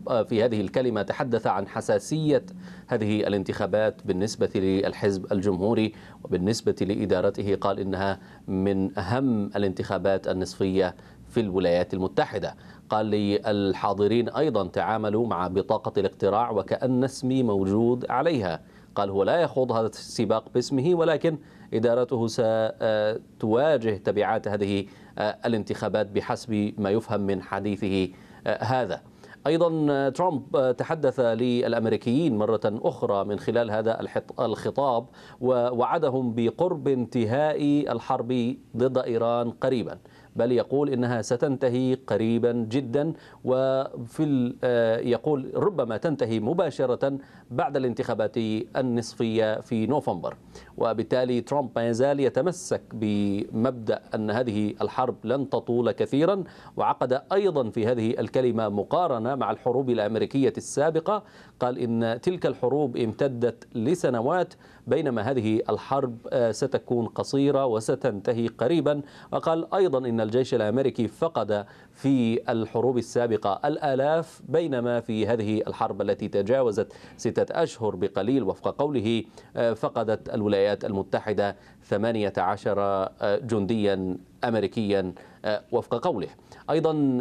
في هذه الكلمة تحدث عن حساسية هذه الانتخابات بالنسبة للحزب الجمهوري وبالنسبة لإدارته. قال إنها من أهم الانتخابات النصفية في الولايات المتحدة. قال للحاضرين أيضا تعاملوا مع بطاقة الاقتراع وكأن اسمي موجود عليها. قال هو لا يخوض هذا السباق باسمه، ولكن إدارته ستواجه تبعات هذه الانتخابات بحسب ما يفهم من حديثه هذا. أيضا ترامب تحدث للأمريكيين مرة أخرى من خلال هذا الخطاب ووعدهم بقرب انتهاء الحرب ضد إيران قريبا، بل يقول إنها ستنتهي قريبا جدا، يقول ربما تنتهي مباشرة بعد الانتخابات النصفية في نوفمبر. وبالتالي ترامب ما يزال يتمسك بمبدأ أن هذه الحرب لن تطول كثيرا، وعقد أيضا في هذه الكلمة مقارنة مع الحروب الأمريكية السابقة. قال إن تلك الحروب امتدت لسنوات، بينما هذه الحرب ستكون قصيرة وستنتهي قريبا. وقال أيضا إن الجيش الأمريكي فقد في الحروب السابقة الآلاف، بينما في هذه الحرب التي تجاوزت 6 أشهر بقليل وفق قوله فقدت الولايات المتحدة 18 جنديا أمريكيا وفق قوله. أيضا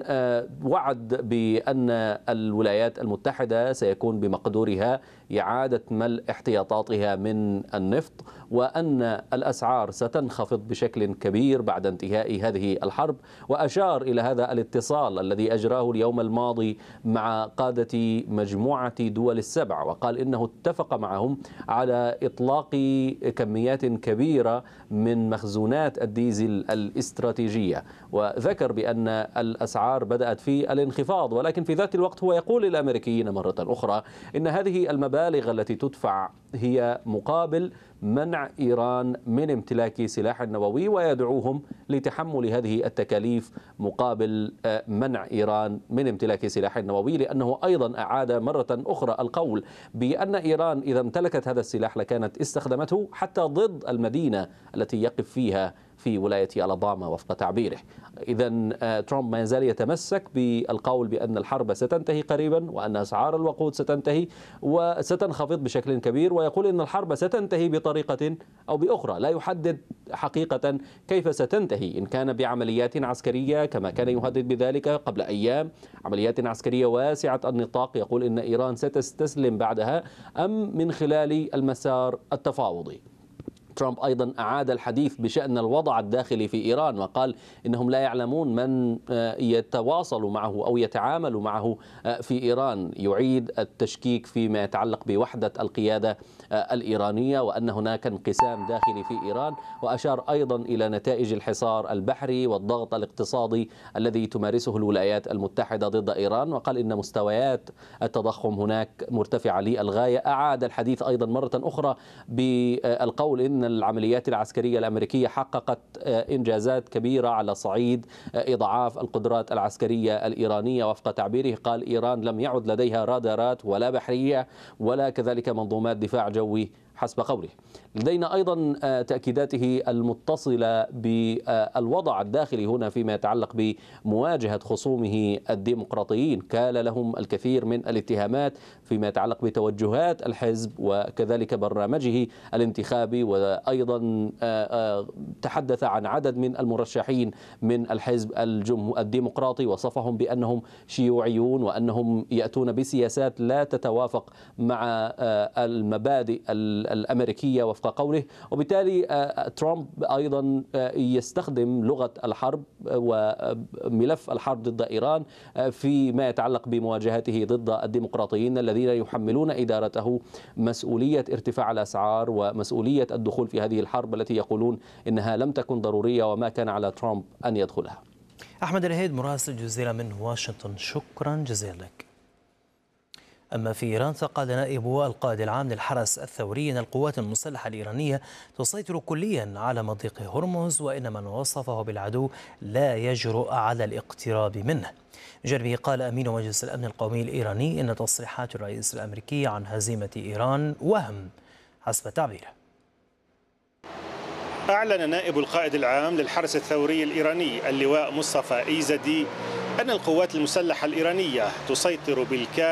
وعد بأن الولايات المتحدة سيكون بمقدورها إعادة ملء احتياطاتها من النفط، وأن الأسعار ستنخفض بشكل كبير بعد انتهاء هذه الحرب. وأشار إلى هذا الاتصال الذي أجراه اليوم الماضي مع قادة مجموعة دول السبع، وقال إنه اتفق معهم على إطلاق كميات كبيرة من مخزونات الديزل الاستراتيجية، وذكر بأن الأسعار بدأت في الانخفاض. ولكن في ذات الوقت هو يقول للأمريكيين مرة أخرى إن هذه المبالغ التي تدفع هي مقابل منع إيران من امتلاك سلاح نووي، ويدعوهم لتحمل هذه التكاليف مقابل منع إيران من امتلاك سلاح نووي، لأنه أيضا أعاد مرة أخرى القول بأن إيران إذا امتلكت هذا السلاح لكانت استخدمته حتى ضد المدينة التي يقف فيها في ولاية ألاباما وفق تعبيره. إذا ترامب ما يزال يتمسك بالقول بأن الحرب ستنتهي قريبا، وأن أسعار الوقود ستنتهي وستنخفض بشكل كبير، ويقول أن الحرب ستنتهي بطريقة أو بأخرى. لا يحدد حقيقة كيف ستنتهي، إن كان بعمليات عسكرية كما كان يهدد بذلك قبل أيام، عمليات عسكرية واسعة النطاق يقول إن إيران ستستسلم بعدها، أم من خلال المسار التفاوضي. ترامب أيضا أعاد الحديث بشأن الوضع الداخلي في إيران، وقال إنهم لا يعلمون من يتواصل معه أو يتعامل معه في إيران. يعيد التشكيك فيما يتعلق بوحدة القيادة الإيرانية، وأن هناك انقسام داخلي في إيران. وأشار أيضا إلى نتائج الحصار البحري والضغط الاقتصادي الذي تمارسه الولايات المتحدة ضد إيران، وقال إن مستويات التضخم هناك مرتفعة للغاية. أعاد الحديث أيضا مرة أخرى بالقول إن العمليات العسكرية الأمريكية حققت إنجازات كبيرة على صعيد إضعاف القدرات العسكرية الإيرانية وفق تعبيره. قال إيران لم يعد لديها رادارات ولا بحرية ولا كذلك منظومات دفاع جوي حسب قوله. لدينا أيضا تأكيداته المتصلة بالوضع الداخلي هنا فيما يتعلق بمواجهة خصومه الديمقراطيين. كال لهم الكثير من الاتهامات فيما يتعلق بتوجهات الحزب وكذلك برنامجه الانتخابي، وأيضا تحدث عن عدد من المرشحين من الحزب الديمقراطي، وصفهم بأنهم شيوعيون وأنهم يأتون بسياسات لا تتوافق مع المبادئ الأمريكية وفق قوله. وبالتالي ترامب أيضا يستخدم لغة الحرب وملف الحرب ضد إيران فيما يتعلق بمواجهته ضد الديمقراطيين الذين يحملون إدارته مسؤولية ارتفاع الأسعار ومسؤولية الدخول في هذه الحرب التي يقولون إنها لم تكن ضرورية وما كان على ترامب أن يدخلها. أحمد الهيد مراسل الجزيرة من واشنطن، شكرا جزيلا لك. أما في إيران فقال نائب القائد العام للحرس الثوري أن القوات المسلحة الإيرانية تسيطر كليا على مضيق هرمز، وإن من وصفه بالعدو لا يجرؤ على الاقتراب منه. من جانبه قال أمين مجلس الأمن القومي الإيراني إن تصريحات الرئيس الأمريكي عن هزيمة إيران وهم حسب تعبيره. أعلن نائب القائد العام للحرس الثوري الإيراني اللواء مصطفى إيزدي أن القوات المسلحة الإيرانية تسيطر بالكامل